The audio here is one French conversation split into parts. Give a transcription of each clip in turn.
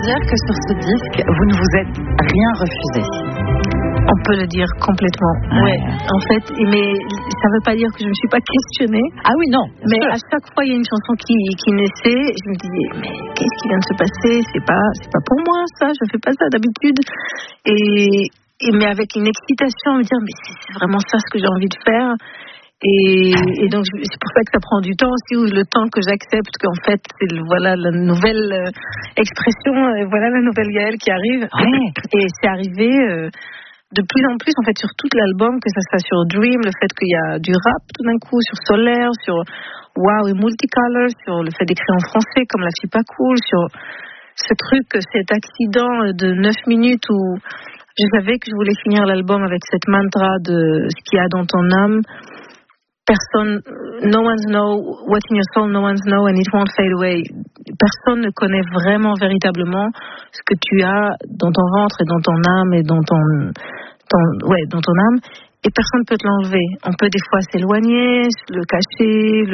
dire que sur ce disque, vous ne vous êtes rien refusé. On peut le dire complètement. Ouais. En fait, mais ça ne veut pas dire que je ne me suis pas questionnée. Ah oui, non. Mais à chaque fois, il y a une chanson qui naissait. Je me disais, mais qu'est-ce qui vient de se passer ? C'est pas pour moi, ça. Je ne fais pas ça d'habitude. Mais avec une excitation, me dire, mais c'est vraiment ça ce que j'ai envie de faire. Et donc, c'est pour ça que ça prend du temps aussi, ou le temps que j'accepte qu'en fait, voilà la nouvelle expression, voilà la nouvelle Yael qui arrive. Ouais. Et c'est arrivé de plus en plus, en fait, sur tout l'album, que ça soit sur Dream, le fait qu'il y a du rap tout d'un coup, sur Solaire, sur Wow et Multicolor, sur le fait d'écrire en français comme La Fille Pas Cool, sur ce truc, cet accident de 9 minutes où je savais que je voulais finir l'album avec cette mantra de ce qu'il y a dans ton âme. Personne, no one's know what's in your soul, no one's know and it won't fade away. Personne ne connaît vraiment, véritablement ce que tu as dans ton ventre et dans ton âme et dans ton âme. Et personne ne peut te l'enlever. On peut des fois s'éloigner, le cacher,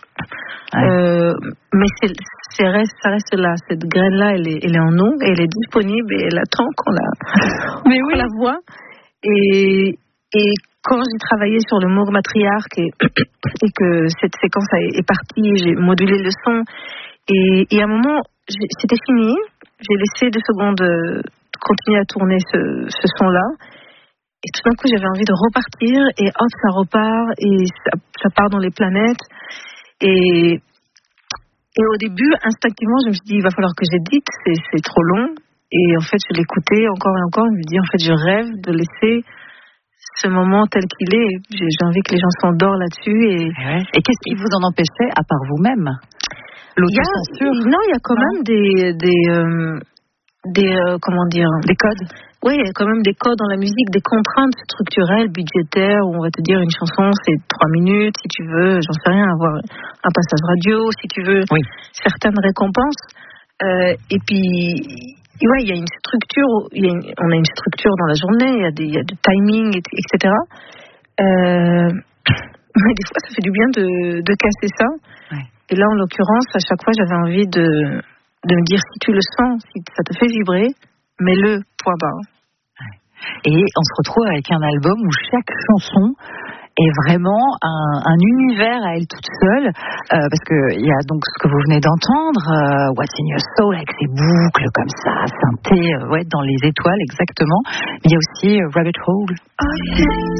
mais ça reste là. Cette graine-là, elle est en nous, et elle est disponible et elle attend qu'on la voit. Et quand j'ai travaillé sur le mot matriarque et que cette séquence est partie, j'ai modulé le son. Et à un moment, c'était fini. J'ai laissé 2 secondes continuer à tourner ce son-là. Et tout d'un coup, j'avais envie de repartir. Et hop, ça repart. Et ça part dans les planètes. Et au début, instinctivement, je me suis dit, il va falloir que j'édite. C'est trop long. Et en fait, je l'écoutais encore et encore. Je me dis, en fait, je rêve de laisser ce moment tel qu'il est. J'ai envie que les gens s'endorment là-dessus. Et qu'est-ce qui vous en empêchait, à part vous-même ? L'autocensure ? Non, il y a quand même des codes. Oui, il y a quand même des codes dans la musique, des contraintes structurelles, budgétaires, où on va te dire une chanson, c'est 3 minutes, si tu veux, j'en sais rien, avoir un passage radio, si tu veux, certaines récompenses. Et puis, ouais, il y a une structure, on a une structure dans la journée, il y a du timing, etc. Mais des fois, ça fait du bien de casser ça. Ouais. Et là, en l'occurrence, à chaque fois, j'avais envie de me dire, si tu le sens, si ça te fait vibrer, mets-le, point barre. Et on se retrouve avec un album où chaque chanson est vraiment un univers à elle toute seule, parce qu'il y a donc ce que vous venez d'entendre, What's in Your Soul, avec ses boucles comme ça, synthé, dans les étoiles exactement. Mais il y a aussi Rabbit Hole.